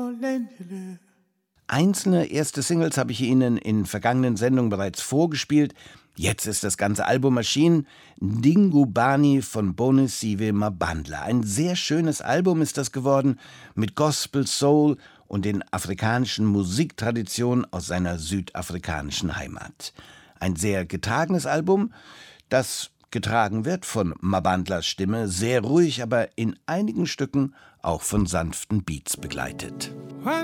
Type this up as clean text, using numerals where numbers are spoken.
Einzelne erste Singles habe ich Ihnen in vergangenen Sendungen bereits vorgespielt. Jetzt ist das ganze Album erschienen. Ndingubani von Bonisiwe Mabandla. Ein sehr schönes Album ist das geworden, mit Gospel, Soul und den afrikanischen Musiktraditionen aus seiner südafrikanischen Heimat. Ein sehr getragenes Album, das getragen wird von Mabandlas Stimme, sehr ruhig, aber in einigen Stücken auch von sanften Beats begleitet.